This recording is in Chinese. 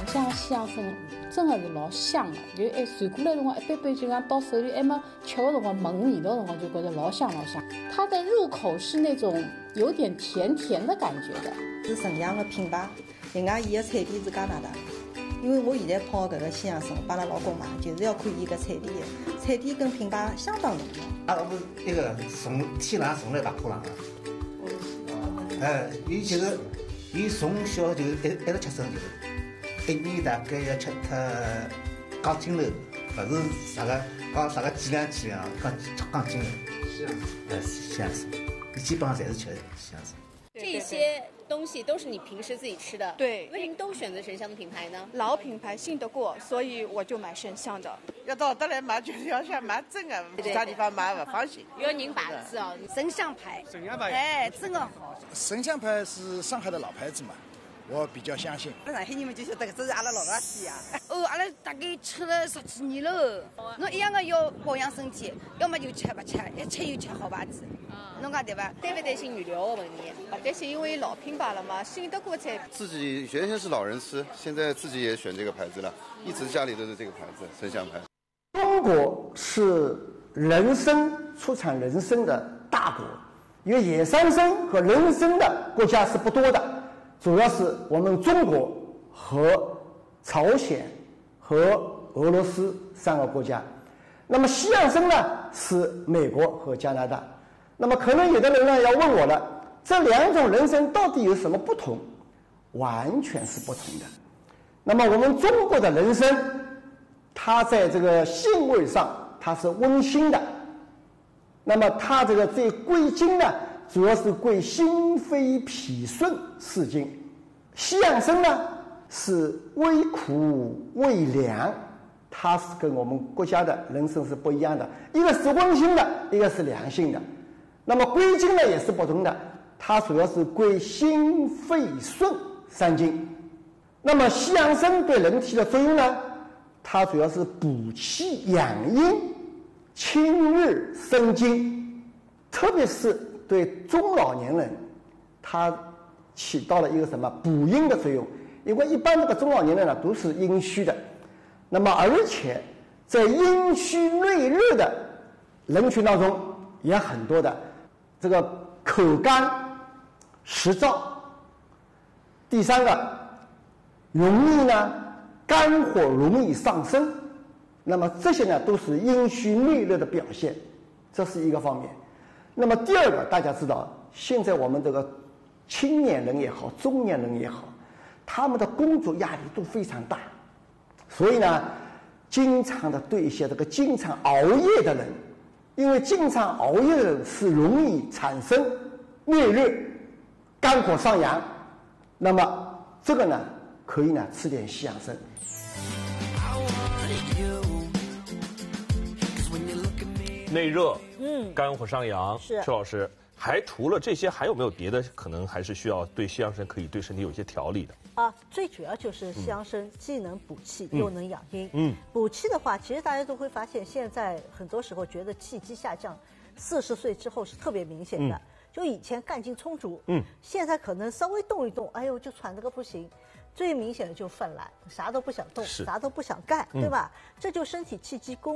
讲西洋参真的是老香的，就还传过来辰光，一杯杯就讲到手里还没吃的辰光，闻味道的辰光就觉得老香老香。它的入口是那种有点甜甜的感觉的， 是纯阳的品牌。另外，伊个产地是加拿大的。因为我现在泡搿个西洋参，帮阿拉老公嘛，就是要看伊个产地的，产地跟品牌相当重要。 阿拉不是一个从天上送来大土壤的，伊就是伊从小就一直吃参，就是一年大概要吃脱钢筋楼，不是啥个几两，钢筋楼。西洋参，基本上侪是吃西洋参。 这些东西都是你平时自己吃的， 对。 为什么都选择沉香的品牌呢？ 老品牌信得过，所以我就买沉香的。 要到这来买，就是要想买真的，其他地方买不放心。 有人把子哦， 沉香牌， 哎， 真的好。 沉香牌是上海的老牌子嘛，我比较相信。 上海人们就晓得这是阿拉老大西呀。哦，阿拉大概吃了10几年了。侬一样的要保养身体，要么就吃不吃，一吃又吃好牌子。侬讲对吧？ 担不担心预留？我问你， 不担心，因为老品牌了嘛，信得过才。 自己原先是老人吃，现在自己也选这个牌子了，一直家里都是这个牌子，沉香牌。 中国是人参出产人参的大国，因为野山参和人参的国家是不多的，主要是我们中国和朝鲜和俄罗斯3个国家。那么西洋参呢是美国和加拿大。那么可能有的人呢要问我了，这2种人参到底有什么不同？完全是不同的。那么我们中国的人参，它在这个性味上它是温馨的，那么它这个归经呢，主要是归心肺脾肾4经。西洋参呢是微苦微凉，它是跟我们国家的人参是不一样的，一个是温馨的，一个是凉性的。那么归经呢也是不同的，它主要是归心肺肾3经。那么西洋参对人体的作用呢，它主要是补气养阴、清热生津，特别是对中老年人，它起到了一个什么补阴的作用。因为一般这个中老年人呢都是阴虚的，那么而且在阴虚内热的人群当中也很多的这个口干湿燥。第3个，容易呢肝火容易上升，那么这些呢都是阴虚内热的表现，这是一个方面。那么第2个，大家知道现在我们这个青年人也好，中年人也好，他们的工作压力都非常大，所以呢经常的对一些这个经常熬夜的人，因为经常熬夜的人是容易产生内热、肝火上扬，那么这个呢可以呢吃点西洋参。 内热，肝火上扬， 是邱老师。还除了这些，还有没有别的可能还是需要对西洋参可以对身体有一些调理的？ 最主要就是西洋参既能补气又能养阴。补气的话，其实大家都会发现，现在很多时候觉得气机下降，40岁之后是特别明显的。就以前干劲充足，现在可能稍微动一动，哎呦就喘得个不行。最明显的就犯懒，啥都不想动，啥都不想干，对吧？这就身体气机功